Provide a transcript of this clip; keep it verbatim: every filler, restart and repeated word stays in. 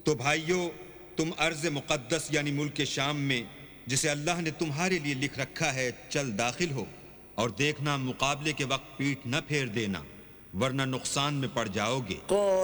तो भाइयों, तुम अर्ज़ मुक़द्दस यानी मुल्क शाम में, जिसे अल्लाह ने तुम्हारे लिए लिख रखा है, चल दाखिल हो और देखना मुकाबले के वक्त पीठ न फेर देना, वरना नुकसान में पड़ जाओगे।